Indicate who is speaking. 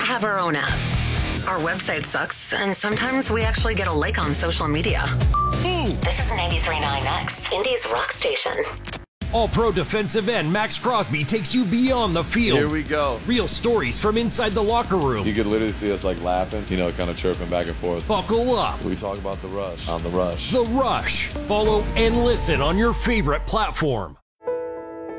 Speaker 1: have our own app. Our website sucks, and sometimes we actually get a like on social media. This is 93.9X, Indy's rock station.
Speaker 2: All-Pro defensive end Max Crosby takes you beyond the field.
Speaker 3: Here we go.
Speaker 2: Real stories from inside the locker room.
Speaker 3: You could literally see us like laughing, kind of chirping back and forth.
Speaker 2: Buckle up.
Speaker 3: We talk about The Rush on The Rush.
Speaker 2: The Rush. Follow and listen on your favorite platform.